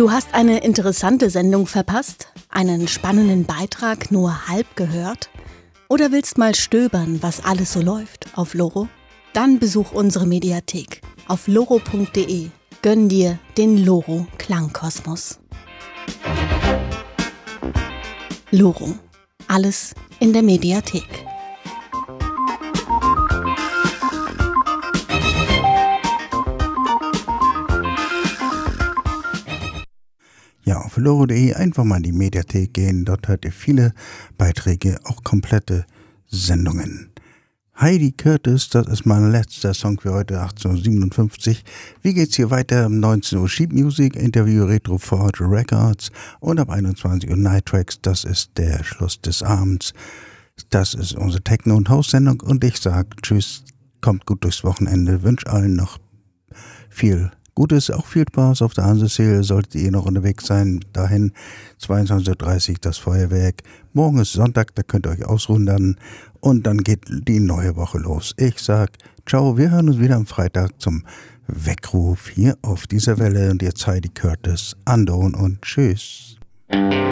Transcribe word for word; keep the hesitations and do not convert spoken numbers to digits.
Du hast eine interessante Sendung verpasst? Einen spannenden Beitrag nur halb gehört? Oder willst mal stöbern, was alles so läuft auf Loro? Dann besuch unsere Mediathek auf loro punkt de. Gönn dir den Loro Klangkosmos. Loro. Alles in der Mediathek. Ja, auf loro punkt de einfach mal in die Mediathek gehen. Dort hört ihr viele Beiträge, auch komplette Sendungen. Heidi Curtis, das ist mein letzter Song für heute, achtzehnhundertsiebenundfünfzig. Wie geht's hier weiter? Um neunzehn Uhr Sheet Music, Interview Retro Forge Records und ab einundzwanzig Uhr Night Tracks. Das ist der Schluss des Abends. Das ist unsere Techno- und House-Sendung und ich sag Tschüss, kommt gut durchs Wochenende, wünsche allen noch viel Gutes, auch viel Spaß auf der Hanseseel, solltet ihr noch unterwegs sein. Dahin zweiundzwanzig Uhr dreißig das Feuerwerk. Morgen ist Sonntag, da könnt ihr euch ausruhen dann. Und dann geht die neue Woche los. Ich sag ciao, wir hören uns wieder am Freitag zum Weckruf hier auf dieser Welle. Und jetzt Heidi Curtis, Unknown und tschüss.